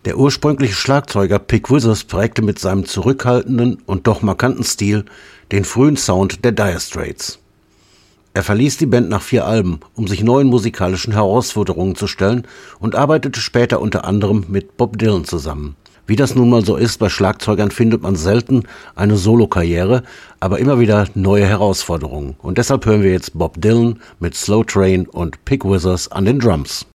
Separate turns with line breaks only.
Der ursprüngliche Schlagzeuger Pig Withers prägte mit seinem zurückhaltenden und doch markanten Stil den frühen Sound der Dire Straits. Er verließ die Band nach 4 Alben, um sich neuen musikalischen Herausforderungen zu stellen und arbeitete später unter anderem mit Bob Dylan zusammen. Wie das nun mal so ist, bei Schlagzeugern findet man selten eine Solokarriere, aber immer wieder neue Herausforderungen. Und deshalb hören wir jetzt Bob Dylan mit Slow Train und Pig Withers an den Drums.